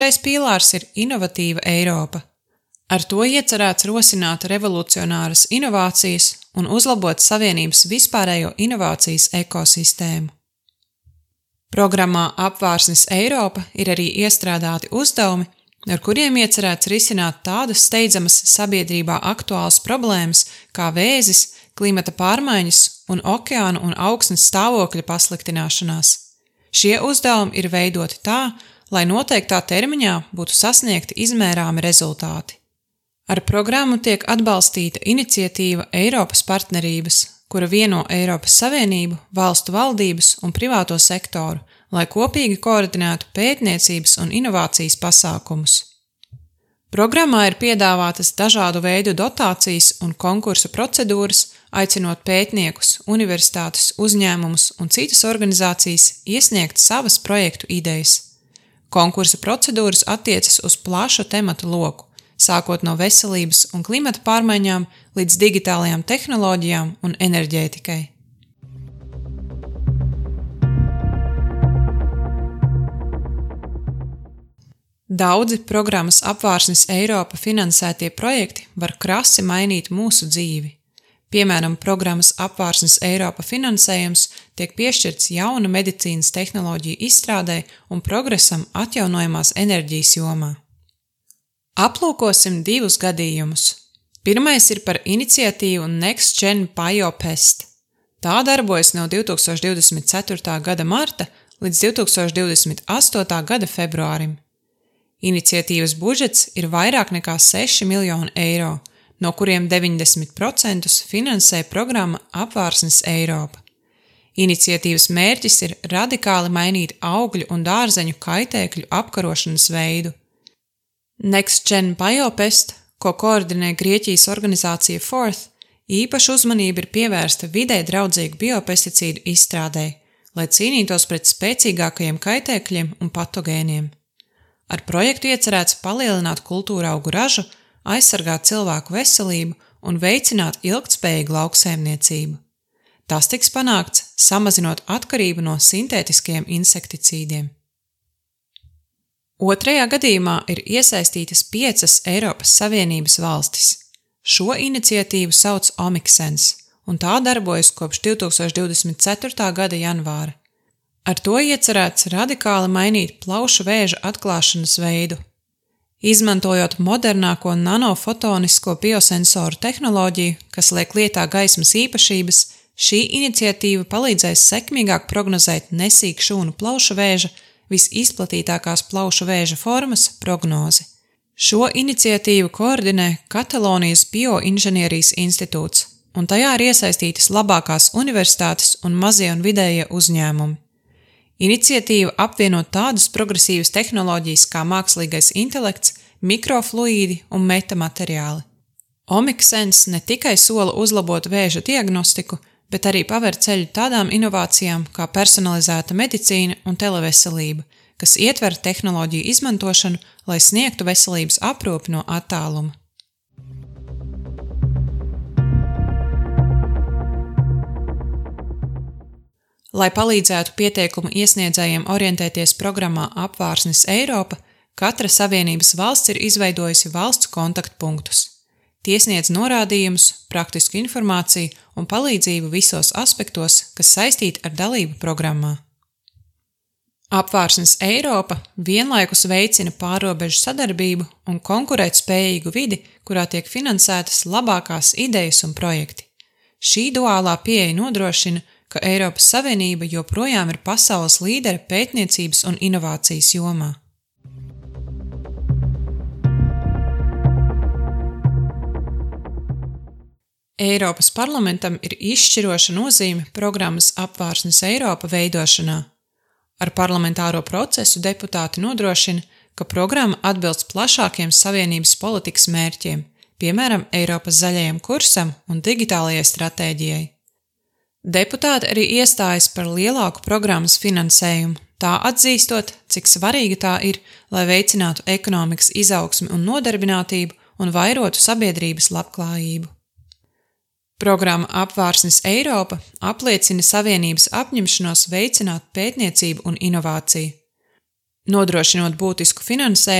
Otrais pīlārs ir inovatīva Eiropa. Ar to iecerēts rosināt revolucionāras inovācijas un uzlabot Savienības vispārējo inovācijas ekosistēmu. Programmā Apvārsnes Eiropa ir arī iestrādāti uzdevumi, ar kuriem iecerēts risināt tādas steidzamas sabiedrībā aktuālas problēmas kā vēzis, klimata pārmaiņas un okeānu un augsnes stāvokļa pasliktināšanās. Šie uzdevumi ir veidoti tā, lai noteiktā termiņā būtu sasniegti izmērāmi rezultāti. Ar programmu tiek atbalstīta iniciatīva Eiropas partnerības, kura vieno Eiropas Savienību, valstu valdības un privāto sektoru, lai kopīgi koordinētu pētniecības un inovācijas pasākumus. Programmā ir piedāvātas dažādu veidu dotācijas un konkursu procedūras, aicinot pētniekus, universitātes, uzņēmumus un citas organizācijas iesniegt savas projektu idejas. Konkursa procedūras attiecas uz plašu tematu loku, sākot no veselības un klimata pārmaiņām līdz digitālajām tehnoloģijām un enerģētikai. Daudzi programmas Apvārsnes Eiropa finansētie projekti var krasi mainīt mūsu dzīvi. Piemēram, programmas Apvārsnes Eiropa finansējums tiek piešķirts jauna medicīnas tehnoloģiju izstrādei un progresam atjaunojamās enerģijas jomā. Aplūkosim divus gadījumus. Pirmais ir par iniciatīvu NextGen BioPest. Tā darbojas no 2024. gada marta līdz 2028. gada februārim. Iniciatīvas budžets ir vairāk nekā 6 miljoni eiro, no kuriem 90% finansē programma Apvārsnes Eiropa. Iniciatīvas mērķis ir radikāli mainīt augļu un dārzeņu kaitēkļu apkarošanas veidu. NextGen BioPest, ko koordinē Grieķijas organizācija Forth, īpaša uzmanība ir pievērsta vidē draudzīgu biopesticīdu izstrādē, lai cīnītos pret spēcīgākajiem kaitēkļiem un patogēniem. Ar projektu iecerēts palielināt kultūraugu ražu, aizsargāt cilvēku veselību un veicināt ilgtspējīgu lauksaimniecību. Tas tiks panākts, samazinot atkarību no sintētiskiem insekticīdiem. Otrajā gadījumā ir iesaistītas 5 Eiropas Savienības valstis. Šo iniciatīvu sauc Omixens, un tā darbojas kopš 2024. gada janvāra. Ar to iecerēts radikāli mainīt plaušu vēža atklāšanas veidu. Izmantojot modernāko nanofotonisko biosensoru tehnoloģiju, kas liek lietā gaismas īpašības, šī iniciatīva palīdzēs sekmīgāk prognozēt nesīku šūnu plaušu vēža, visizplatītākās plaušu vēža formas prognozi. Šo iniciatīvu koordinē Katalonijas Bioinženierijas institūts, un tajā ir iesaistītas labākās universitātes un mazie un vidējie uzņēmumi. Iniciatīva apvieno tādas progresīvas tehnoloģijas kā mākslīgais intelekts, mikrofluīdi un metamateriāli. Omixens ne tikai sola uzlabot vēža diagnostiku, bet arī paver ceļu tādām inovācijām kā personalizēta medicīna un televeselība, kas ietver tehnoloģiju izmantošanu, lai sniegtu veselības aprūpi no attāluma. Lai palīdzētu pieteikumu iesniedzējiem orientēties programmā Apvārsnes Eiropa, katra Savienības valsts ir izveidojusi valsts kontaktpunktus. Tie sniedz norādījumus, praktisku informāciju un palīdzību visos aspektos, kas saistīti ar dalību programmā. Apvārsnes Eiropa vienlaikus veicina pārrobežu sadarbību un konkurētspējīgu vidi, kurā tiek finansētas labākās idejas un projekti. Šī duālā pieeja nodrošina, ka Eiropas Savienība joprojām ir pasaules līdere pētniecības un inovācijas jomā. Eiropas parlamentam ir izšķiroša nozīme programmas Apvārsnes Eiropa veidošanā. Ar parlamentāro procesu deputāti nodrošina, ka programma atbilst plašākiem Savienības politikas mērķiem, piemēram, Eiropas zaļajam kursam un digitālajai stratēģijai. Deputāti arī iestājas par lielāku programmas finansējumu, tā atzīstot, cik svarīga tā ir, lai veicinātu ekonomikas izaugsmi un nodarbinātību un vairotu sabiedrības labklājību. Programma Apvārsnes Eiropa apliecina Savienības apņemšanos veicināt pētniecību un inovāciju. nodrošinot būtisku finansējumu